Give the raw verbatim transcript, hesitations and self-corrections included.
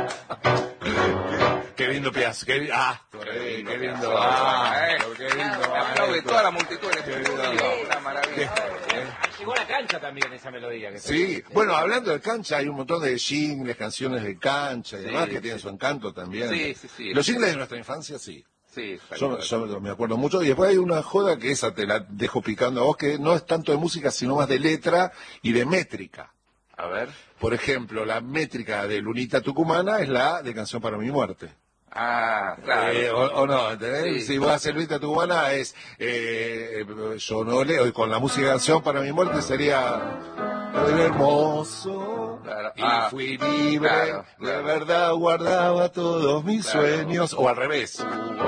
Qué lindo Piazza, qué, ah, qué, qué lindo, ah, ah, eh. qué lindo. Aplaude toda la multitud en este estudio, una maravilla. Llegó a la cancha también esa melodía. Que Sí, bueno, hablando de cancha, hay un montón de jingles, canciones de cancha y Sí, demás que sí. tienen su encanto también. Sí, sí, sí. Los jingles de nuestra infancia, sí. Sí, Yo, yo me acuerdo mucho. Y después hay una joda que esa te la dejo picando a vos, que no es tanto de música, sino más de letra y de métrica. A ver. Por ejemplo, la métrica de Lunita Tucumana es la de Canción para mi muerte. Ah, claro. Eh, o, o no, ¿entendés? Sí. Si vos haces Lunita Tucumana es eh, yo no leo, y con la música de Canción para mi muerte sería el hermoso. Claro. Y Ah, fui libre, claro, claro. de verdad guardaba todos mis Claro. sueños, o al revés.